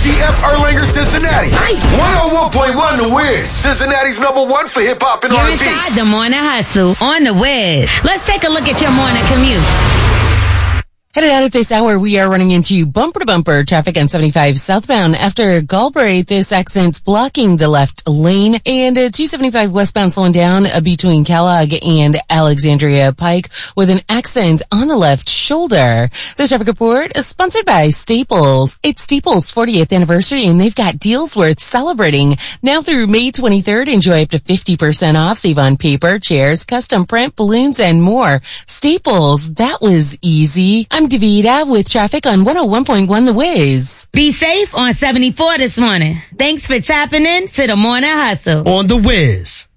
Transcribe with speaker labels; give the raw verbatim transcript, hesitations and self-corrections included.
Speaker 1: T F Erlanger, Cincinnati. Nice. one oh one point one The Wiz. Cincinnati's number one for hip hop and
Speaker 2: You're
Speaker 1: R and B.
Speaker 2: You're inside the Morning Hustle on The Wiz. Let's take a look at your morning commute.
Speaker 3: Headed out at this hour, we are running into bumper-to-bumper traffic on seventy-five southbound. After Galbraith, this accident's blocking the left lane. And uh, two seventy-five westbound slowing down uh, between Kellogg and Alexandria Pike with an accident on the left shoulder. This traffic report is sponsored by Staples. It's Staples' fortieth anniversary, and they've got deals worth celebrating. Now through May twenty-third, enjoy up to fifty percent off. Save on paper, chairs, custom print, balloons, and more. Staples, that was easy. I'm Davida with traffic on one oh one point one The Wiz.
Speaker 2: Be safe on seventy-four this morning. Thanks for tapping in to the Morning Hustle
Speaker 4: on The Wiz.